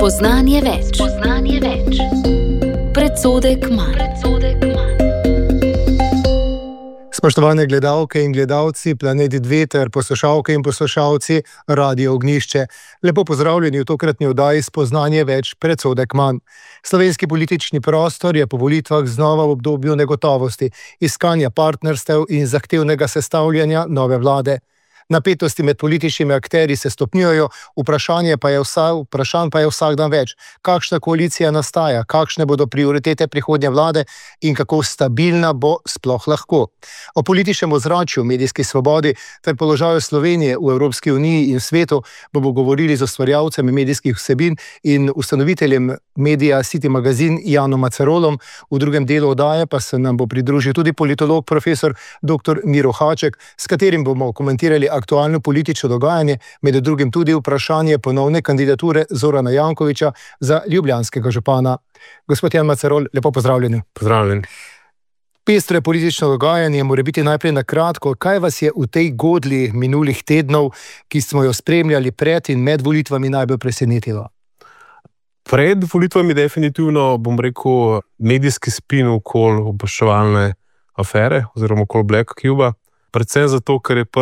Spoznanje več. Predsodek manj. Spoštovane gledalke in gledalci Planeti 2 ter poslušalke in poslušalci Radio Ognjišče. Lepo pozdravljeni v tokratni oddaji Spoznanje več, predsodek manj. Slovenski politični prostor je po volitvah znova v obdobju negotovosti, iskanja partnerstev in zahtevnega sestavljanja nove vlade. Napetosti med političnimi akterji se stopnjujejo, vprašanj pa je vsak dan več. Kakšna koalicija nastaja, kakšne bodo prioritete prihodnje vlade in kako stabilna bo sploh lahko. O političnem ozračju, medijski svobodi ter položaju Slovenije v Evropski uniji in svetu bomo govorili z ustvarjalcem medijskih vsebin in ustanoviteljem medija City Magazine Janom Macerolom. V drugem delu oddaje pa se nam bo pridružil tudi politolog profesor dr. Miro Haček, s katerim bomo komentirali aktualno politično dogajanje, med drugim tudi vprašanje ponovne kandidature Zorana Jankovića za ljubljanskega župana. Gospod Jan Macerol, lepo pozdravljeni. Pozdravljen. Pestro je politično dogajanje, mora biti najprej na kratko. Kaj vas je v tej godlji minulih tednov, ki smo jo spremljali pred in med volitvami, najbolj presenetilo? Pred volitvami definitivno, bom rekel, medijski spin okoli obveščevalne afere oziroma okoli Black Cuba. Predvsem zato, ker je